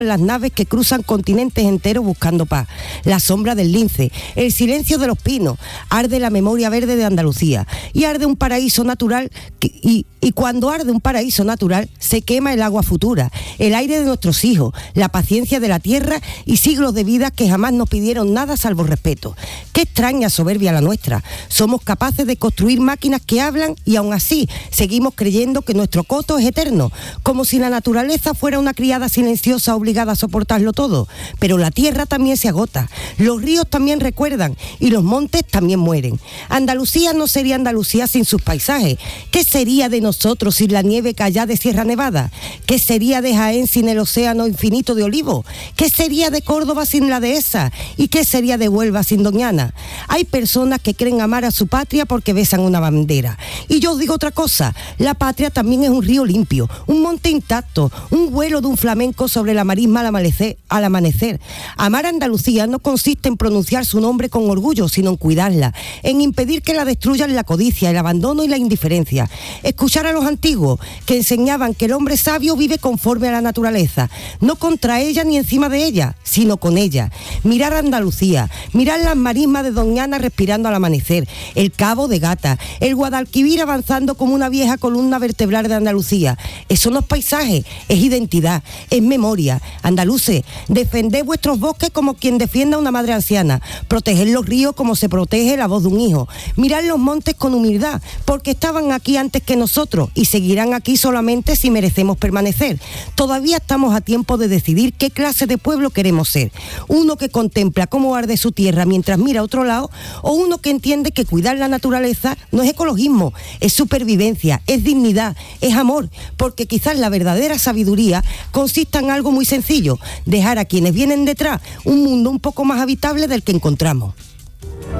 las naves que cruzan continentes enteros buscando paz, la sombra del lince, el silencio de los pinos, arde la memoria verde de Andalucía y arde un paraíso natural y cuando arde un paraíso natural se quema el agua futura, el aire de nuestros hijos, la paciencia de la tierra y siglos de vida que jamás nos pidieron nada salvo respeto. Qué extraña soberbia la nuestra. Somos capaces de construir máquinas que hablan y aún así seguimos creyendo que nuestro coto es eterno, como si la naturaleza fuera una criada silenciosa obligada a soportarlo todo. Pero la tierra también se agota, los ríos también recuerdan y los montes también mueren. Andalucía no sería Andalucía sin sus paisajes. ¿Qué sería de nosotros sin la nieve callada de Sierra Nevada? ¿Qué sería de Jaén sin el océano infinito de Olivo? ¿Qué sería de Córdoba sin la dehesa? ¿Y qué sería de Huelva sin Doñana? Hay personas que creen amar a su patria porque besan una bandera. Y yo os digo otra cosa, la patria también es un río limpio, un monte intacto, un vuelo de un flamenco sobre la marisma al amanecer. Amar a Andalucía no consiste en pronunciar su nombre con orgullo, sino en cuidarla, en impedir que la destruyan la codicia, el abandono y la indiferencia. Escuchar a los antiguos que enseñaban que el hombre sabio vive conforme a la naturaleza, no contra ella ni encima de ella, sino con ella. Mirar a Andalucía, mirar las marismas de Doñana respirando al amanecer, el Cabo de Gata, el Guadalquivir avanzando como una vieja columna vertebral de Andalucía. Eso no es paisaje, es identidad, es memoria. Andaluces, defended vuestros bosques como quien defienda a una madre anciana, proteged los ríos como se protege la voz de un hijo, mirad los montes con humildad, porque estaban aquí antes que nosotros y seguirán aquí solamente si merecemos permanecer. Todavía estamos a tiempo de decidir qué clase de pueblo queremos ser, uno que contempla cómo arde su tierra mientras mira a otro lado, o uno que entiende que cuidar la naturaleza no es ecologismo, es supervivencia, es dignidad, es amor, porque quizás la verdadera sabiduría consista en algo muy sencillo, dejar a quienes vienen detrás un mundo un poco más habitable del que encontramos.